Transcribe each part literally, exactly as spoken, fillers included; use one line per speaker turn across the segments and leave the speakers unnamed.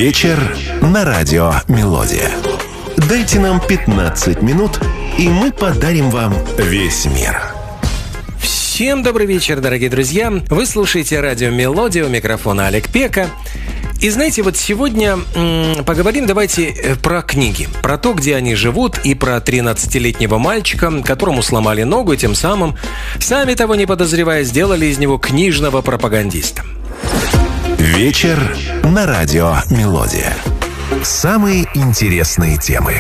Вечер на радио «Мелодия». Дайте нам пятнадцать минут, и мы подарим вам весь мир.
Всем добрый вечер, дорогие друзья. Вы слушаете радио «Мелодия», у микрофона Олег Пека. И знаете, вот сегодня м, поговорим давайте про книги. Про то, где они живут, и про тринадцатилетнего мальчика, которому сломали ногу, и тем самым, сами того не подозревая, сделали из него книжного пропагандиста.
Вечер на радио «Мелодия». Самые интересные темы.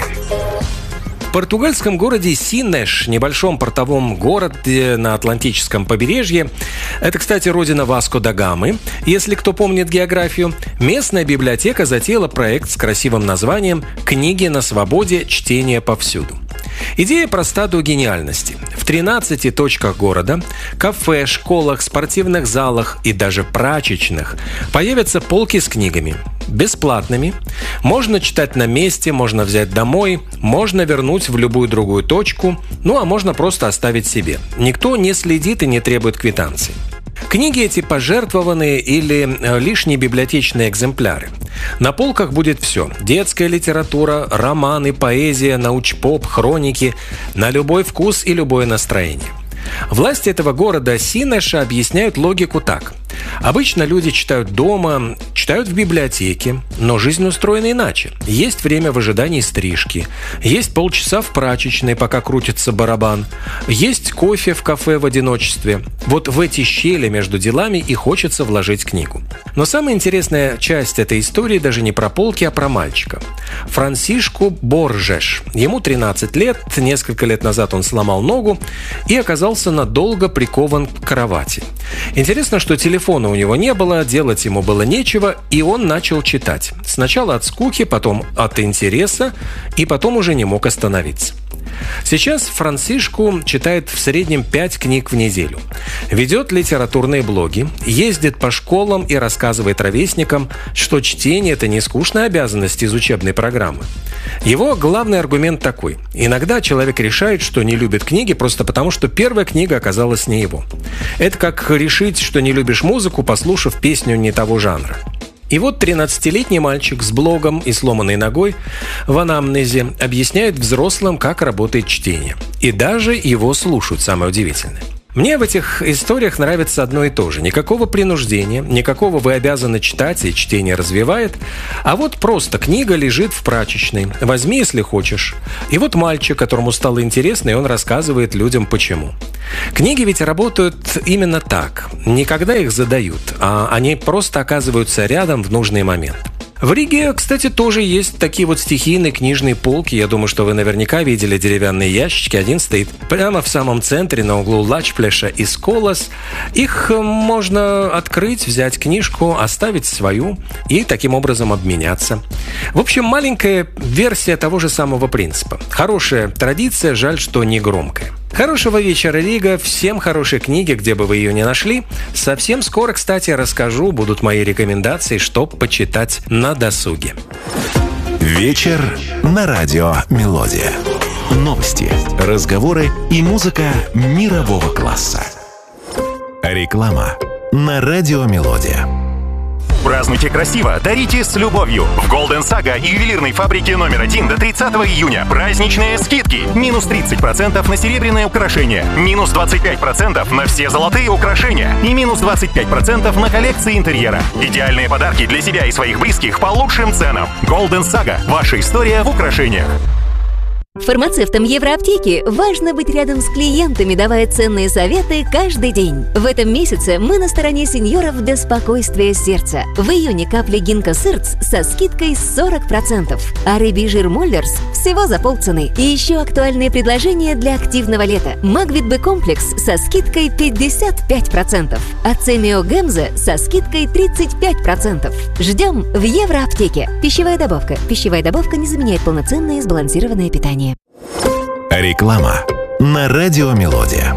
В португальском городе Синеш, небольшом портовом городе на Атлантическом побережье, это, кстати, родина Васко да Гамы, если кто помнит географию, местная библиотека затеяла проект с красивым названием «Книги на свободе. Чтение повсюду». Идея проста до гениальности. В тринадцати точках города, кафе, школах, спортивных залах и даже прачечных появятся полки с книгами. Бесплатными. Можно читать на месте, можно взять домой, можно вернуть в любую другую точку, ну а можно просто оставить себе. Никто не следит и не требует квитанции. Книги эти пожертвованные или лишние библиотечные экземпляры. На полках будет все. Детская литература, романы, поэзия, научпоп, хроники. На любой вкус и любое настроение. Власти этого города Синеша объясняют логику так. Обычно люди читают дома, читают в библиотеке, но жизнь устроена иначе. Есть время в ожидании стрижки, есть полчаса в прачечной, пока крутится барабан, есть кофе в кафе в одиночестве. Вот в эти щели между делами и хочется вложить книгу. Но самая интересная часть этой истории даже не про полки, а про мальчика. Франсишку Боржеш. Ему тринадцать лет, несколько лет назад он сломал ногу и оказался надолго прикован к кровати. Интересно, что телефона у него не было, делать ему было нечего, и он начал читать. Сначала от скуки, потом от интереса, и потом уже не мог остановиться. Сейчас Франсишку читает в среднем пять книг в неделю. Ведет литературные блоги, ездит по школам и рассказывает ровесникам, что чтение – это не скучная обязанность из учебной программы. Его главный аргумент такой. Иногда человек решает, что не любит книги просто потому, что первая книга оказалась не его. Это как решить, что не любишь музыку, послушав песню не того жанра. И вот тринадцатилетний мальчик с блогом и сломанной ногой в анамнезе объясняет взрослым, как работает чтение. И даже его слушают, самое удивительное. Мне в этих историях нравится одно и то же. Никакого принуждения, никакого вы обязаны читать, и чтение развивает. А вот просто книга лежит в прачечной. Возьми, если хочешь. И вот мальчик, которому стало интересно, и он рассказывает людям, почему. Книги ведь работают именно так. Никогда их задают, а они просто оказываются рядом в нужный момент. В Риге, кстати, тоже есть такие вот стихийные книжные полки. Я думаю, что вы наверняка видели деревянные ящички. Один стоит прямо в самом центре, на углу Лачплеша и Сколас. Их можно открыть, взять книжку, оставить свою и таким образом обменяться. В общем, маленькая версия того же самого принципа. Хорошая традиция, жаль, что не громкая. Хорошего вечера, Рига. Всем хорошей книги, где бы вы ее ни нашли. Совсем скоро, кстати, расскажу, будут мои рекомендации, что почитать на досуге.
Вечер на радио «Мелодия». Новости, разговоры и музыка мирового класса. Реклама на радио «Мелодия».
Празднуйте красиво, дарите с любовью. В Golden Saga и ювелирной фабрике номер один до тридцатого июня праздничные скидки. Минус тридцать процентов на серебряные украшения, минус двадцать пять процентов на все золотые украшения и минус двадцать пять процентов на коллекции интерьера. Идеальные подарки для себя и своих близких по лучшим ценам. Golden Saga. Ваша история в украшениях.
Фармацевтам Евроаптеки важно быть рядом с клиентами, давая ценные советы каждый день. В этом месяце мы на стороне сеньоров без спокойствия сердца. В июне капли Гинко Сырц со скидкой сорок процентов, а рыбий жир Моллерс всего за полцены. И еще актуальные предложения для активного лета. Магвит Б комплекс со скидкой пятьдесят пять процентов, а Цемио Гемза со скидкой тридцать пять процентов. Ждем в Евроаптеке. Пищевая добавка. Пищевая добавка не заменяет полноценное и сбалансированное питание.
Реклама на радио «Мелодия».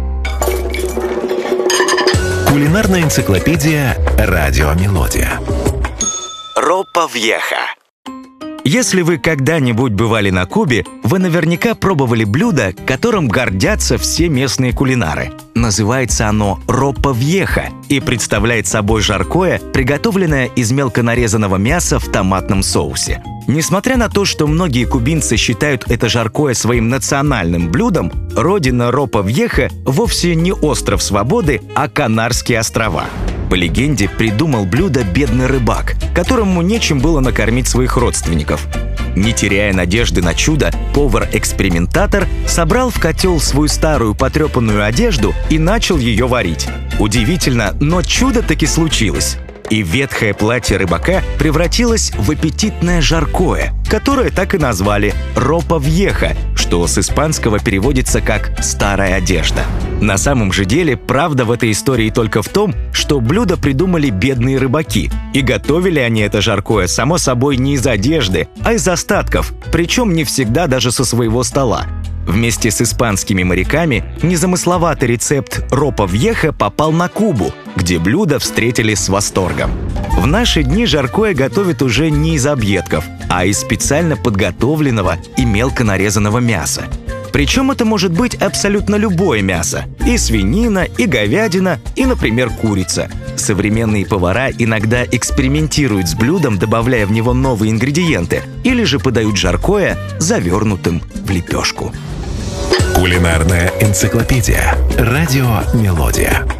Кулинарная энциклопедия «Радио Мелодия».
Ропа Вьеха. Если вы когда-нибудь бывали на Кубе, вы наверняка пробовали блюдо, которым гордятся все местные кулинары. Называется оно ропа вьеха и представляет собой жаркое, приготовленное из мелко нарезанного мяса в томатном соусе. Несмотря на то, что многие кубинцы считают это жаркое своим национальным блюдом, родина ропа вьеха вовсе не остров Свободы, а Канарские острова. По легенде, придумал блюдо бедный рыбак, которому нечем было накормить своих родственников. Не теряя надежды на чудо, повар-экспериментатор собрал в котел свою старую потрепанную одежду и начал ее варить. Удивительно, но чудо таки случилось. И ветхое платье рыбака превратилось в аппетитное жаркое, которое так и назвали «ропа вьеха», что с испанского переводится как «старая одежда». На самом же деле, правда в этой истории только в том, что блюдо придумали бедные рыбаки. И готовили они это жаркое, само собой, не из одежды, а из остатков, причем не всегда даже со своего стола. Вместе с испанскими моряками незамысловатый рецепт ропа вьеха попал на Кубу, где блюдо встретили с восторгом. В наши дни жаркое готовят уже не из объедков, а из специально подготовленного и мелко нарезанного мяса. Причем это может быть абсолютно любое мясо – и свинина, и говядина, и, например, курица. Современные повара иногда экспериментируют с блюдом, добавляя в него новые ингредиенты, или же подают жаркое завернутым в лепешку.
Кулинарная энциклопедия. Радио «Мелодия».